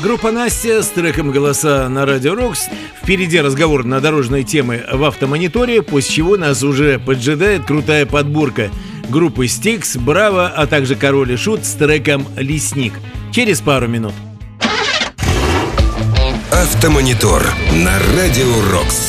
Группа «Настя» с треком «Голоса» на Радио Рокс. Впереди разговор на дорожные темы в автомониторе, после чего нас уже поджидает крутая подборка группы «Стикс», «Браво», а также «Король и Шут» с треком «Лесник». Через пару минут. Автомонитор на Радио Рокс.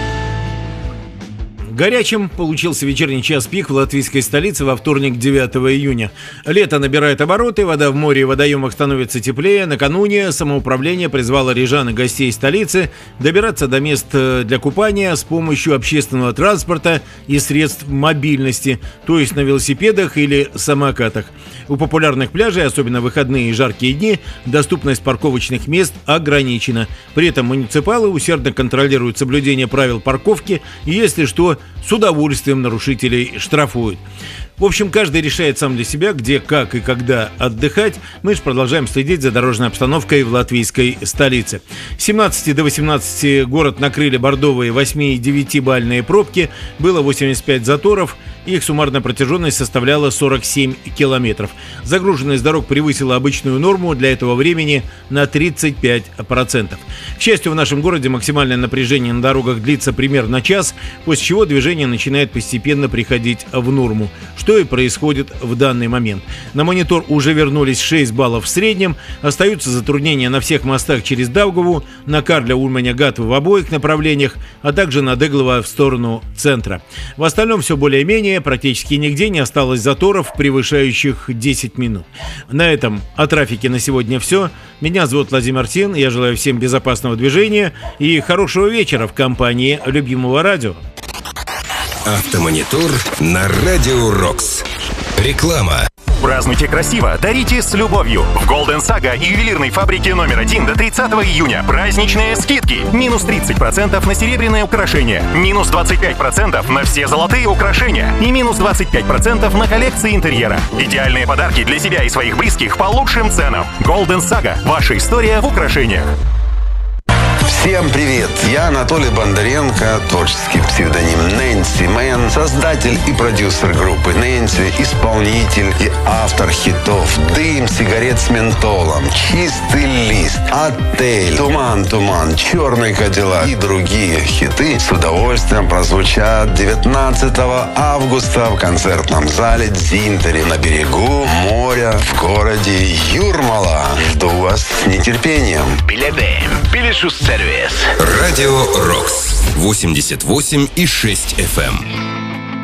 Горячим получился вечерний час пик в латвийской столице во вторник, 9 июня. Лето набирает обороты, вода в море и водоемах становится теплее. Накануне самоуправление призвало рижан и гостей столицы добираться до мест для купания с помощью общественного транспорта и средств мобильности, то есть на велосипедах или самокатах. У популярных пляжей, особенно в выходные и жаркие дни, доступность парковочных мест ограничена. При этом муниципалы усердно контролируют соблюдение правил парковки и, если что, с удовольствием нарушителей штрафуют. В общем, каждый решает сам для себя, где, как и когда отдыхать. Мы же продолжаем следить за дорожной обстановкой в латвийской столице. С 17 до 18 город накрыли бордовые 8- и 9-бальные пробки. Было 85 заторов. Их суммарная протяженность составляла 47 километров. Загруженность дорог превысила обычную норму для этого времени на 35%. К счастью, в нашем городе максимальное напряжение на дорогах длится примерно час, после чего движение начинает постепенно приходить в норму, что и происходит в данный момент. На монитор уже вернулись 6 баллов в среднем. Остаются затруднения на всех мостах через Даугаву, на Карля, Ульманя, Гатвы в обоих направлениях, а также на Деглова в сторону центра. В остальном все более-менее. Практически нигде не осталось заторов, превышающих 10 минут. На этом о трафике на сегодня все. Меня зовут Владимир Син. Я желаю всем безопасного движения и хорошего вечера в компании любимого радио. Автомонитор на Радио Рокс. Реклама. Празднуйте красиво, дарите с любовью. В Golden Saga и ювелирной фабрике номер 1 до 30 июня праздничные скидки. Минус 30% на серебряные украшения, минус 25% на все золотые украшения и минус 25% на коллекции интерьера. Идеальные подарки для себя и своих близких по лучшим ценам. Golden Saga. Ваша история в украшениях. Всем привет! Я Анатолий Бондаренко, творческий псевдоним Нэнси Мэн, создатель и продюсер группы Нэнси, исполнитель и автор хитов «Дым сигарет с ментолом», «Чистый лист», «Отель», «Туман, «Черный Кадиллак» и другие хиты с удовольствием прозвучат 19 августа в концертном зале «Дзинтери» на берегу моря в городе Юрмала. Жду вас с нетерпением. Радио Рокс 88,6 FM.